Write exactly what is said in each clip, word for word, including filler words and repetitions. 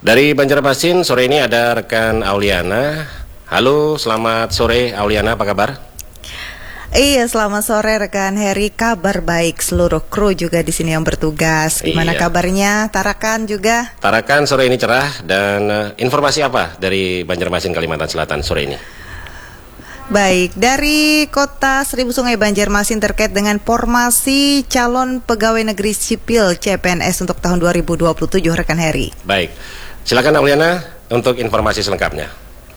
Dari Banjarmasin, sore ini ada rekan Auliana. Halo, selamat sore Auliana, apa kabar? Iya, selamat sore rekan Heri. Kabar baik, seluruh kru juga di sini yang bertugas. Gimana iya. kabarnya? Tarakan juga? Tarakan sore ini cerah. Dan uh, informasi apa dari Banjarmasin, Kalimantan Selatan sore ini? Baik, dari Kota Seribu Sungai Banjarmasin terkait dengan formasi calon pegawai negeri sipil C P N S untuk tahun dua ribu dua puluh tujuh, rekan Heri. Baik, silakan Auliana untuk informasi selengkapnya.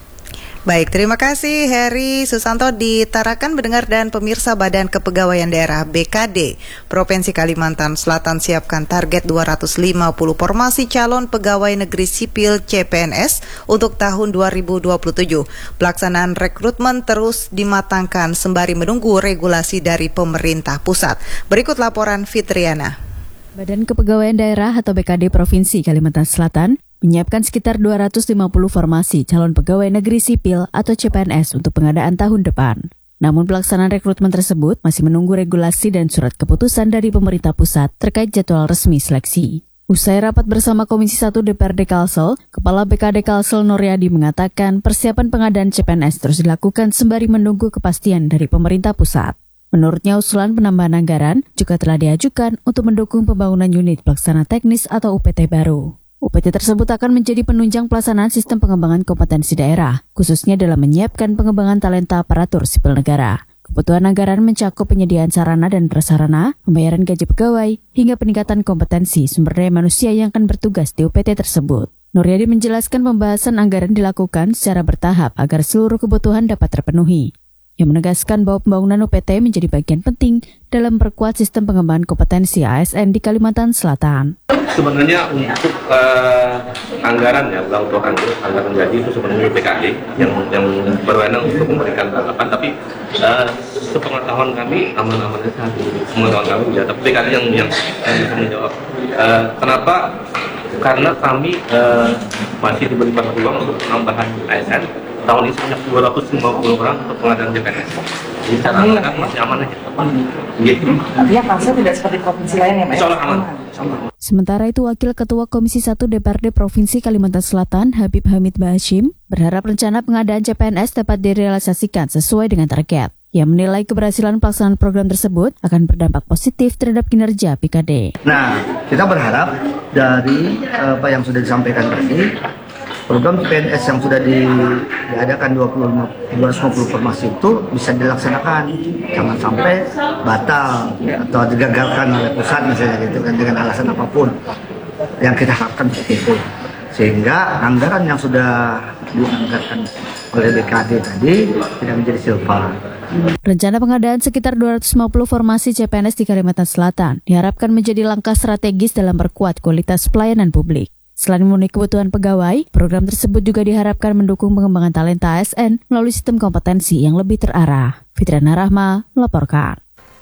Baik, terima kasih Heri Susanto. Di Tarakan mendengar dan pemirsa Badan Kepegawaian Daerah B K D Provinsi Kalimantan Selatan siapkan target dua ratus lima puluh formasi calon pegawai negeri sipil C P N S untuk tahun dua ribu dua puluh tujuh. Pelaksanaan rekrutmen terus dimatangkan sembari menunggu regulasi dari pemerintah pusat. Berikut laporan Fitriana. Badan Kepegawaian Daerah atau B K D Provinsi Kalimantan Selatan menyiapkan sekitar dua ratus lima puluh formasi calon pegawai negeri sipil atau C P N S untuk pengadaan tahun depan. Namun pelaksanaan rekrutmen tersebut masih menunggu regulasi dan surat keputusan dari pemerintah pusat terkait jadwal resmi seleksi. Usai rapat bersama Komisi satu D P R D Kalsel, Kepala B K D Kalsel Noryadi mengatakan persiapan pengadaan C P N S terus dilakukan sembari menunggu kepastian dari pemerintah pusat. Menurutnya usulan penambahan anggaran juga telah diajukan untuk mendukung pembangunan unit pelaksana teknis atau U P T baru. U P T tersebut akan menjadi penunjang pelaksanaan sistem pengembangan kompetensi daerah, khususnya dalam menyiapkan pengembangan talenta aparatur sipil negara. Kebutuhan anggaran mencakup penyediaan sarana dan prasarana, pembayaran gaji pegawai, hingga peningkatan kompetensi sumber daya manusia yang akan bertugas di U P T tersebut. Noryadi menjelaskan pembahasan anggaran dilakukan secara bertahap agar seluruh kebutuhan dapat terpenuhi. Yang menegaskan bahwa pembangunan U P T menjadi bagian penting dalam memperkuat sistem pengembangan kompetensi A S N di Kalimantan Selatan. Sebenarnya untuk uh, anggaran ya, untuk anggaran gaji itu sebenarnya B K D yang yang berwenang untuk memberikan tanggapan, tapi uh, sepengetahuan kami aman-aman saja, sepengetahuan kami ya, tapi B K D yang yang, yang bisa menjawab. Uh, kenapa? Karena kami uh, masih diberikan peluang untuk penambahan A S N. Tahun ini sebanyak dua ratus lima puluh orang untuk pengadaan C P N S. Jadi secara anggaran masih aman aja. Gitu. Artinya Kalsel tidak seperti provinsi lain ya, Pak? Insya Allah aman. Sementara itu, Wakil Ketua Komisi satu D P R D Provinsi Kalimantan Selatan, Habib Hamid Bahashim, berharap rencana pengadaan C P N S dapat direalisasikan sesuai dengan target. Ia menilai keberhasilan pelaksanaan program tersebut akan berdampak positif terhadap kinerja B K D. Nah, kita berharap dari apa yang sudah disampaikan tadi, program C P N S yang sudah di, diadakan dua ratus lima puluh formasi itu bisa dilaksanakan, jangan sampai batal atau digagalkan oleh pusat misalnya gitu kan, dengan alasan apapun. Yang kita harapkan seperti itu, sehingga anggaran yang sudah dianggarkan oleh B K D tadi tidak menjadi silpa. Rencana pengadaan sekitar dua ratus lima puluh formasi C P N S di Kalimantan Selatan diharapkan menjadi langkah strategis dalam memperkuat kualitas pelayanan publik. Selain memenuhi kebutuhan pegawai, program tersebut juga diharapkan mendukung pengembangan talenta A S N melalui sistem kompetensi yang lebih terarah. Fitriana Rahma melaporkan.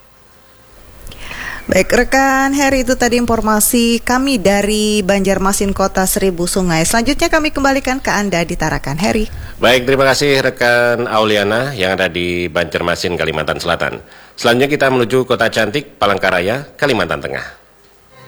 Baik, rekan Heri, itu tadi informasi kami dari Banjarmasin Kota Seribu Sungai. Selanjutnya kami kembalikan ke Anda di Tarakan, Heri. Baik, terima kasih rekan Auliana yang ada di Banjarmasin, Kalimantan Selatan. Selanjutnya kita menuju Kota Cantik, Palangkaraya, Kalimantan Tengah.